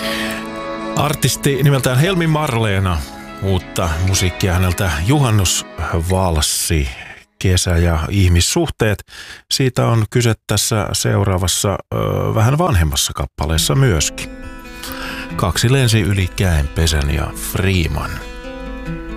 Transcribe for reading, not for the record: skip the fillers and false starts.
Artisti nimeltään Helmi Marleena. Uutta musiikkia häneltä Juhannusvalssi, kesä ja ihmissuhteet. Siitä on kyse tässä seuraavassa vähän vanhemmassa kappaleessa myöskin. Kaksi lensi yli Käenpesän ja Freeman.